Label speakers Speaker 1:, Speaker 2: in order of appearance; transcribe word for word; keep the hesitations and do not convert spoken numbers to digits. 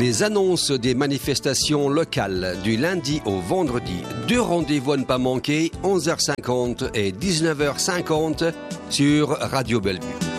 Speaker 1: Les annonces des manifestations locales du lundi au vendredi. Deux rendez-vous à ne pas manquer, onze heures cinquante et dix-neuf heures cinquante sur Radio Bellevue.